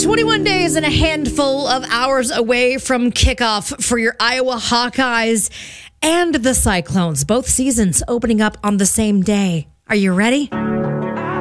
21 days and a handful of hours away from kickoff for your Iowa Hawkeyes and the Cyclones. Both seasons opening up on the same day. Are you ready?